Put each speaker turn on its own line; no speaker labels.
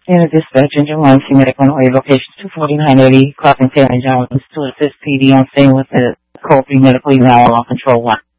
In a dispatch engine 1, Medic on way, location 24980, clocking Terry Jones to assist PD on scene with the Cold Medical Unit on control 1.